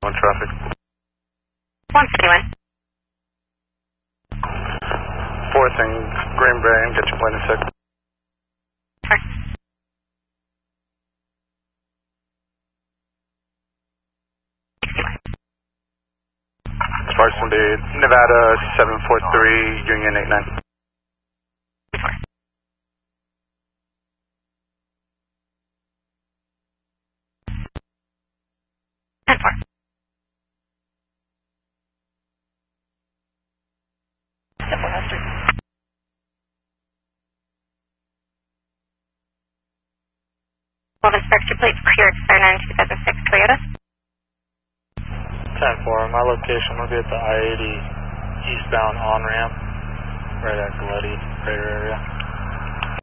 On traffic. 151. Fourth and Green Bay, and get your plane in sec. Sorry. Sparks will be Nevada 743, Union 89. 10-4. Simple holster. Will inspect your plates clear XR9 2006 Toyota. 10-4, my location will be at the I-80 eastbound on-ramp, right at Galletti crater area.